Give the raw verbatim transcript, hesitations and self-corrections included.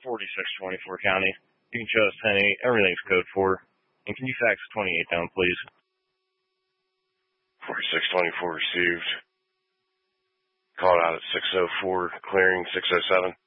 forty-six twenty-four County. You can show us Penny. Everything's code four. And can you fax twenty-eight down, please? forty-six twenty-four received. Called out at six oh four, clearing six oh seven.